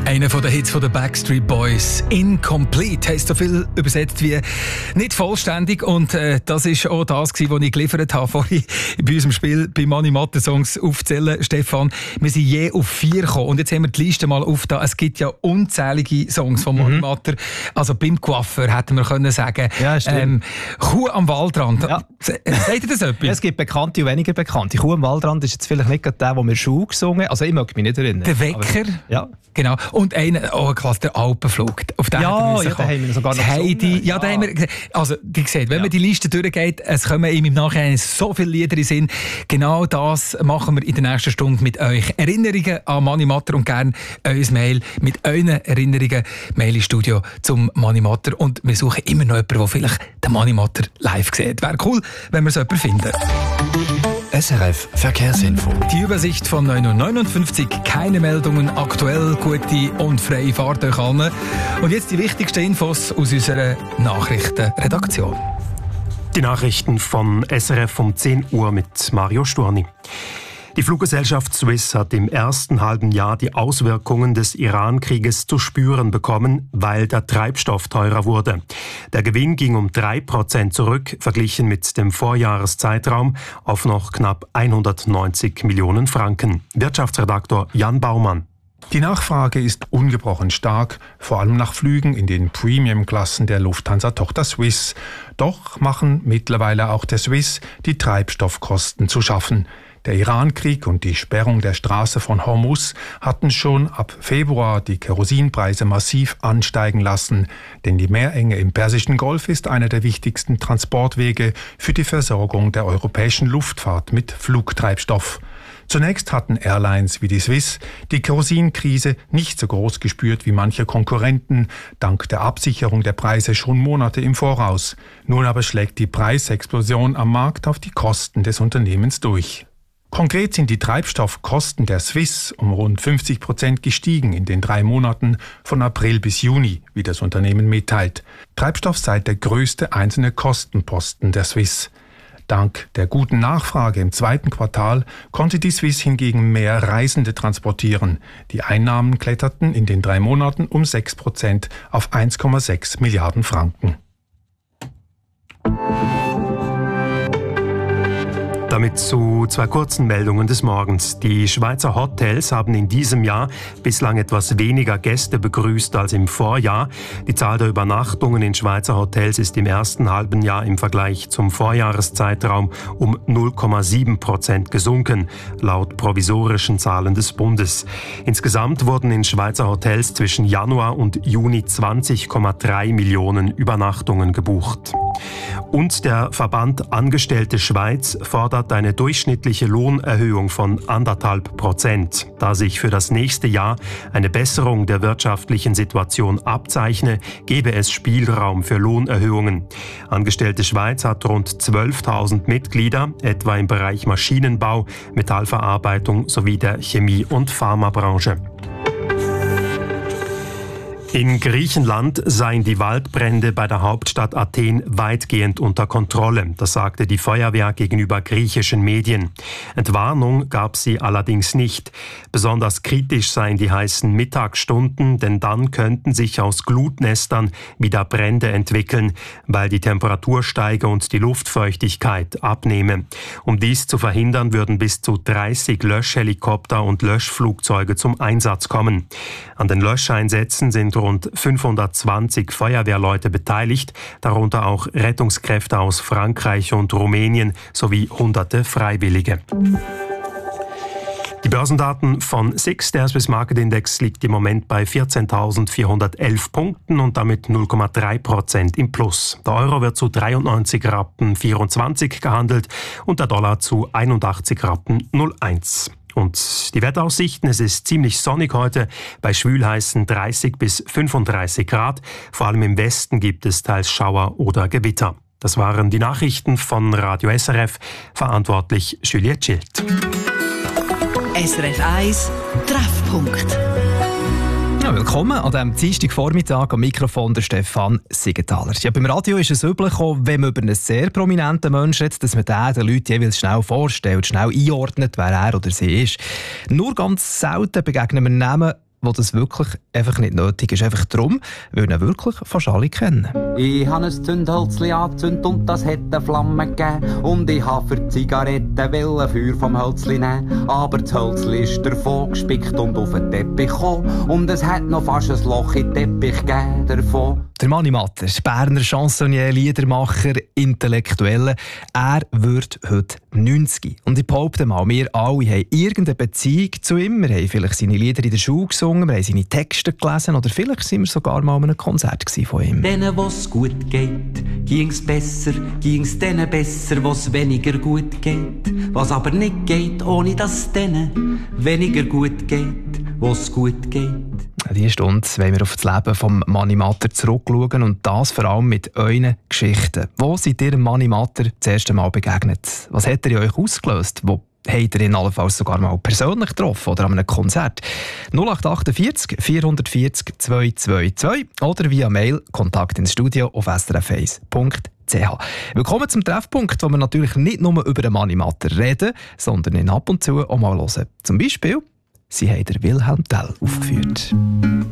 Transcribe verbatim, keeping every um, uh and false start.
Einer der Hits von den Backstreet Boys. Incomplete heisst so viel übersetzt wie nicht vollständig. Und äh, das ist auch das, was ich geliefert habe vorhin bei unserem Spiel bei Mani Matter Songs aufzählen. Stefan, wir sind je auf vier gekommen. Und jetzt haben wir die Liste mal aufgetan. Es gibt ja unzählige Songs von Mani Matter. Mhm. Also beim Coiffeur hätten wir können sagen. Ja, stimmt. Ähm, Kuh am Waldrand. Ja. Sagt ihr das etwas? Ja, es gibt bekannte und weniger bekannte. Kuh am Waldrand ist jetzt vielleicht nicht gerade der, den wir schon gesungen haben. Also ich mag mich nicht erinnern. Der Wecker. Aber, ja. Genau. Und einer, oh, quasi der Alpenflug. Auf den ja, ja, da haben wir sogar noch Heidi, ja, ja. Da haben wir, also, die sieht, wenn ja. man die Liste durchgeht, es kommen ihm im Nachhinein so viele Lieder in Sinn. Genau das machen wir in der nächsten Stunde mit euch. Erinnerungen an Mani Matter und gerne euer Mail mit euren Erinnerungen. Mail ins Studio zum Mani Matter. Und wir suchen immer noch jemanden, der vielleicht den Mani Matter live sieht. Wäre cool, wenn wir so jemanden finden. S R F Verkehrsinfo. Die Übersicht von neun Uhr neunundfünfzig. Keine Meldungen, aktuell, gute und freie Fahrt euch allen. Und jetzt die wichtigsten Infos aus unserer Nachrichtenredaktion. Die Nachrichten von S R F um zehn Uhr mit Mario Sturni. Die Fluggesellschaft Swiss hat im ersten halben Jahr die Auswirkungen des Iran-Krieges zu spüren bekommen, weil der Treibstoff teurer wurde. Der Gewinn ging um drei Prozent zurück, verglichen mit dem Vorjahreszeitraum, auf noch knapp hundertneunzig Millionen Franken. Wirtschaftsredaktor Jan Baumann. Die Nachfrage ist ungebrochen stark, vor allem nach Flügen in den Premium-Klassen der Lufthansa-Tochter Swiss. Doch machen mittlerweile auch der Swiss die Treibstoffkosten zu schaffen. Der Iran-Krieg und die Sperrung der Straße von Hormuz hatten schon ab Februar die Kerosinpreise massiv ansteigen lassen, denn die Meerenge im Persischen Golf ist einer der wichtigsten Transportwege für die Versorgung der europäischen Luftfahrt mit Flugtreibstoff. Zunächst hatten Airlines wie die Swiss die Kerosinkrise nicht so groß gespürt wie manche Konkurrenten, dank der Absicherung der Preise schon Monate im Voraus. Nun aber schlägt die Preisexplosion am Markt auf die Kosten des Unternehmens durch. Konkret sind die Treibstoffkosten der Swiss um rund fünfzig Prozent gestiegen in den drei Monaten von April bis Juni, wie das Unternehmen mitteilt. Treibstoff sei der größte einzelne Kostenposten der Swiss. Dank der guten Nachfrage im zweiten Quartal konnte die Swiss hingegen mehr Reisende transportieren. Die Einnahmen kletterten in den drei Monaten um sechs Prozent auf eins Komma sechs Milliarden Franken. Damit zu zwei kurzen Meldungen des Morgens. Die Schweizer Hotels haben in diesem Jahr bislang etwas weniger Gäste begrüßt als im Vorjahr. Die Zahl der Übernachtungen in Schweizer Hotels ist im ersten halben Jahr im Vergleich zum Vorjahreszeitraum um null Komma sieben Prozent gesunken, laut provisorischen Zahlen des Bundes. Insgesamt wurden in Schweizer Hotels zwischen Januar und Juni zwanzig Komma drei Millionen Übernachtungen gebucht. Und der Verband Angestellte Schweiz fordert eine durchschnittliche Lohnerhöhung von anderthalb Prozent. Da sich für das nächste Jahr eine Besserung der wirtschaftlichen Situation abzeichne, gebe es Spielraum für Lohnerhöhungen. Angestellte Schweiz hat rund zwölftausend Mitglieder, etwa im Bereich Maschinenbau, Metallverarbeitung sowie der Chemie- und Pharmabranche. In Griechenland seien die Waldbrände bei der Hauptstadt Athen weitgehend unter Kontrolle. Das sagte die Feuerwehr gegenüber griechischen Medien. Entwarnung gab sie allerdings nicht. Besonders kritisch seien die heißen Mittagsstunden, denn dann könnten sich aus Glutnestern wieder Brände entwickeln, weil die Temperatur steige und die Luftfeuchtigkeit abnehme. Um dies zu verhindern, würden bis zu dreißig Löschhelikopter und Löschflugzeuge zum Einsatz kommen. An den Löscheinsätzen sind rund fünfhundertzwanzig Feuerwehrleute beteiligt, darunter auch Rettungskräfte aus Frankreich und Rumänien sowie hunderte Freiwillige. Die Börsendaten von S I X, der Swiss Market Index, liegt im Moment bei vierzehntausendvierhundertelf Punkten und damit null Komma drei Prozent im Plus. Der Euro wird zu dreiundneunzig Rappen vierundzwanzig gehandelt und der Dollar zu einundachtzig Rappen null eins. Und die Wetteraussichten, es ist ziemlich sonnig heute, bei schwülheißen dreißig bis fünfunddreißig Grad. Vor allem im Westen gibt es teils Schauer oder Gewitter. Das waren die Nachrichten von Radio S R F, verantwortlich Juliette Schild. S R F eins Treffpunkt. Ja, willkommen an diesem Dienstagvormittag am Mikrofon der Stefan Siegenthaler. Ja, beim Radio ist es üblich, wenn man über einen sehr prominenten Menschen redet, dass man den, den Leuten jeweils schnell vorstellt, schnell einordnet, wer er oder sie ist. Nur ganz selten begegnen wir Namen, wo das wirklich einfach nicht nötig ist. Einfach darum, weil ihn wirklich fast alle kennen. Ich habe ein Zündhölzli angezündet und das hat eine Flamme gegeben. Und ich habe für die Zigaretten Feuer vom Hölzli nehmen. Aber das Hölzli ist davon gespickt und auf den Teppich gekommen. Und es hat noch fast ein Loch in den Teppich gegeben davon. Der Mani Matter, Berner Chansonnier, Liedermacher, Intellektuelle, er wird heute neunzig. Und ich behaupte mal, wir alle haben irgendeine Beziehung zu ihm. Wir haben vielleicht seine Lieder in der Schule gesungen, wir haben seine Texte gelesen oder vielleicht sind wir sogar mal an einem Konzert von ihm. Denen, wo's gut geht, ging's besser, ging's denen besser, wo's weniger gut geht. Was aber nicht geht, ohne dass es denen weniger gut geht, wo's gut geht. Diese Stunde wollen wir auf das Leben vom Mani Matter zurückschauen und das vor allem mit euren Geschichten. Wo seid ihr dem Mani Matter das erste Mal begegnet? Was hat er in euch ausgelöst? Wo habt ihr ihn allenfalls sogar mal persönlich getroffen oder an einem Konzert? null acht achtundvierzig vierhundertvierzig zweihundertzweiundzwanzig oder via Mail Kontakt ins Studio auf s r f eins punkt c h. Willkommen zum Treffpunkt, wo wir natürlich nicht nur über den Mani Matter reden, sondern ihn ab und zu auch mal hören. Zum Beispiel, sie haben den Wilhelm Tell aufgeführt.